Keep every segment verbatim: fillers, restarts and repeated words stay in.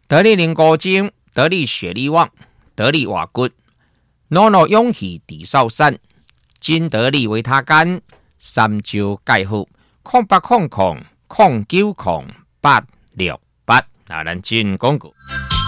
得力灵骨精，得力血力旺，得力瓦骨，诺诺勇气地少山，金得力维他干，三招介好，空八空空空九空八六八。啊，咱进广告。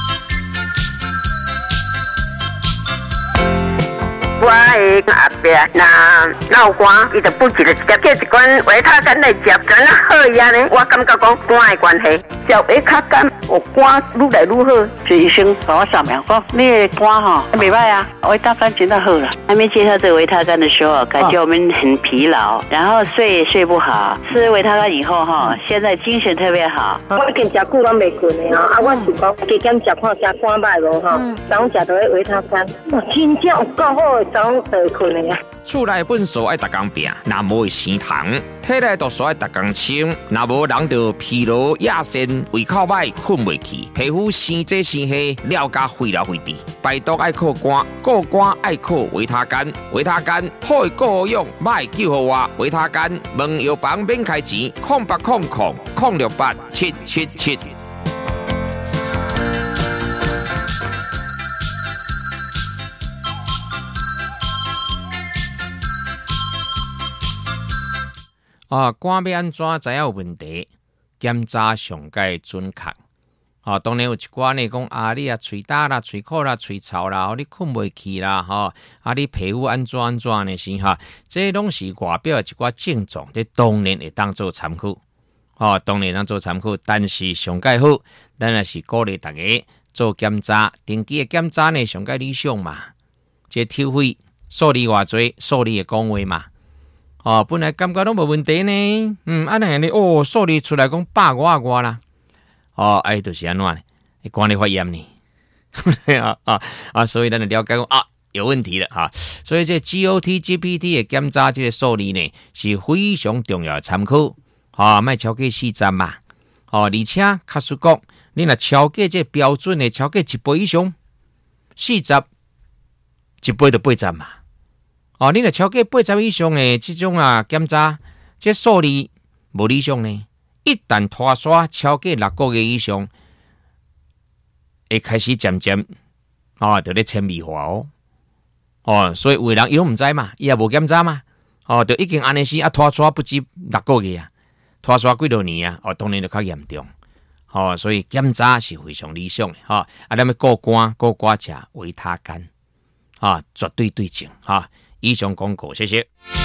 我的阿伯那闹肝，伊就补一个一粒一罐维他干来食，真啊好呀呢。我感觉讲肝的关系，食维他干，我肝愈来愈好。就医生帮我扫描，讲你的肝哈袂歹啊，维他干真的好了。 还没介绍这个维他干的时候，感觉我们很疲劳，然后睡也睡不好。吃维他干以后哈，现在精神特别好。 我已经食久拢袂困的啊，啊，我是讲加减食看加肝歹无哈，早食到迄维他干，哇，真正有够好的。早就会困的啊！ 厝内本素爱逐工拼，若无会生糖；体内毒素爱逐工清，若无人就疲劳、亚肾、胃口歹、困袂去，皮肤生这生黑，了加废了废滴。排毒爱靠肝，顾肝爱靠维他干，维他干好的够用，歹救好我。维他干问药房免开钱，空八空空空六八七七七。啊，肝要安怎知影有问题？检查上界准确。啊，当然有一寡呢讲啊，你啊喙焦啦、喙苦啦、喙臭啦，你困袂去啦，吼、啊，你皮肤安怎安怎呢？是哈，这拢是外表的一寡症状，这当然会当做参考。哦，当然当做参考，但是上界好，咱也是鼓励大家做检查，定期的检查呢上界理想嘛。这抽血数字偌济，数字的讲话嘛。哦，本来感觉拢无问题呢，嗯，安尼呢，哦，数字出来讲百外外啦，哦，哎，就是安怎呢？肝里发炎呢，啊啊啊，所以咱就了解讲啊，有问题了哈。所以这 G O T、G P T 的检查这个数字呢，是非常重要的参考，啊，莫超过四站嘛，哦，而且卡实讲，你若超过这标准的超过一倍以上，四站一倍就八站嘛。哦，你若超过八十以上的这种啊检查，这数字无理想呢。一旦拖刷超过六个月以上，会开始渐渐哦，就咧轻微化哦。哦，所以有人伊拢毋知嘛，伊也无检查嘛，哦，就已经安尼是啊拖刷不止六个月啊，拖刷几多年啊，哦，当然就较严重。哦，所以检查是非常理想的哈、哦。啊，咱要顾肝，顾肝食维他干，啊，绝对对症哈。以上广告，谢谢。